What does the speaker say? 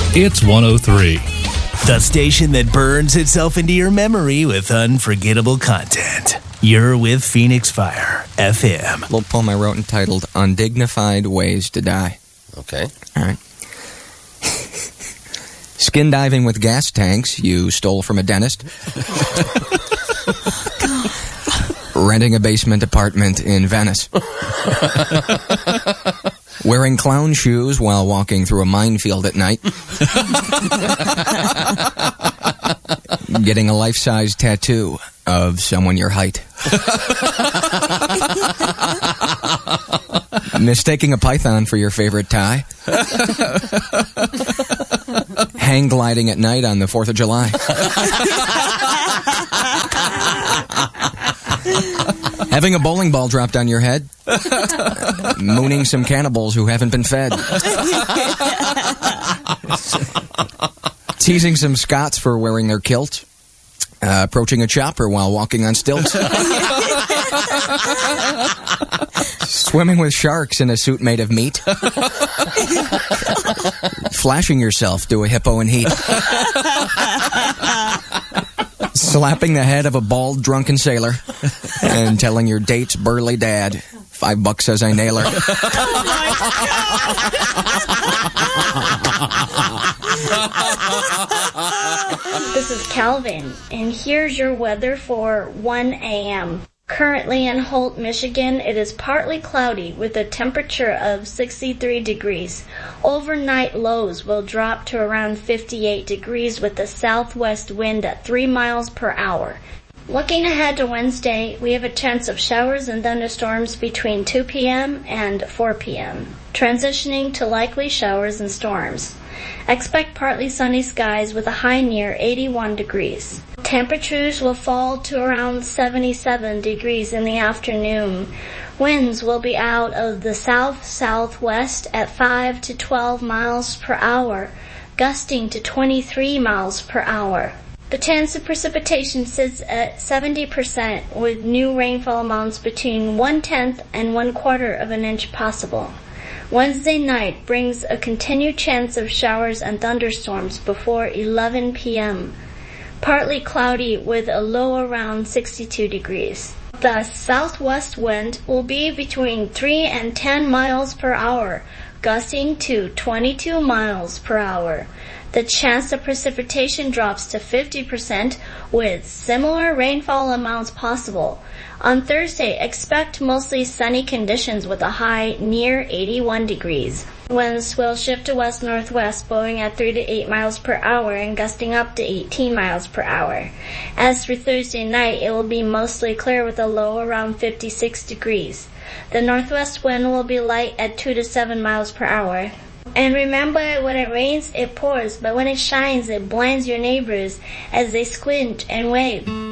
It's 103. The station that burns itself into your memory with unforgettable content. You're with Phoenix Fire FM. Little poem I wrote entitled Undignified Ways to Die. Okay. All right. Skin diving with gas tanks you stole from a dentist. Renting a basement apartment in Venice. Wearing clown shoes while walking through a minefield at night. Getting a life-size tattoo of someone your height. Mistaking a python for your favorite tie. Hang gliding at night on the 4th of July. Having a bowling ball dropped on your head. Mooning some cannibals who haven't been fed. Teasing some Scots for wearing their kilt. Approaching a chopper while walking on stilts. Swimming with sharks in a suit made of meat. Flashing yourself to a hippo in heat. Slapping the head of a bald, drunken sailor and telling your date's burly dad, $5 says I nail her. This is Calvin, and here's your weather for 1 a.m. Currently in Holt, Michigan, it is partly cloudy with a temperature of 63 degrees. Overnight lows will drop to around 58 degrees with a southwest wind at 3 miles per hour. Looking ahead to Wednesday, we have a chance of showers and thunderstorms between 2 p.m. and 4 p.m., transitioning to likely showers and storms. Expect partly sunny skies with a high near 81 degrees. Temperatures will fall to around 77 degrees in the afternoon. Winds will be out of the south-southwest at 5 to 12 miles per hour, gusting to 23 miles per hour. The chance of precipitation sits at 70% with new rainfall amounts between 1/10 and 1/4 of an inch possible. Wednesday night brings a continued chance of showers and thunderstorms before 11 p.m. Partly cloudy with a low around 62 degrees. The southwest wind will be between 3 and 10 miles per hour, gusting to 22 miles per hour. The chance of precipitation drops to 50% with similar rainfall amounts possible. On Thursday, expect mostly sunny conditions with a high near 81 degrees. Winds will shift to west-northwest, blowing at 3 to 8 miles per hour and gusting up to 18 miles per hour. As for Thursday night, it will be mostly clear with a low around 56 degrees. The northwest wind will be light at 2 to 7 miles per hour. And remember, when it rains, it pours, but when it shines, it blinds your neighbors as they squint and wave.